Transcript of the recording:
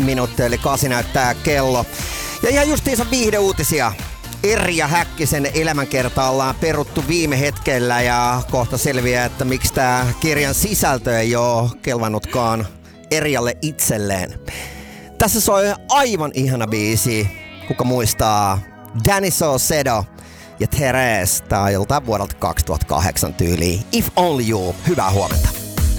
minuuttia, eli 8 näyttää kello. Ja ihan justiinsa viihdeuutisia. Erja Häkkisen elämänkerta ollaan peruttu viime hetkellä ja kohta selviää, että miksi tää kirjan sisältö ei oo kelvannutkaan Erjalle itselleen. Tässä soi aivan ihana biisi. Kuka muistaa? Danny Saucedo ja Therese. Tää on joltain vuodelta 2008 tyyliin. If Only You. Hyvää huomenta.